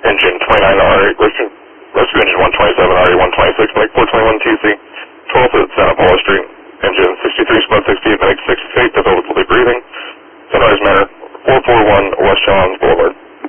engine 29R8, rescue engine 127, RE126, Mike 421 TC, 12th at Santa Paula Street, engine 63, spud 68, Mike 68, that's over.